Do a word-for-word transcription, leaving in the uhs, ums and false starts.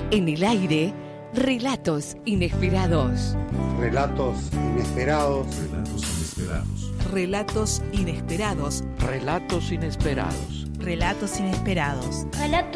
En el aire, relatos inesperados. Relatos inesperados. Relatos inesperados. Relatos inesperados. Relatos inesperados. Relatos inesperados. Relatos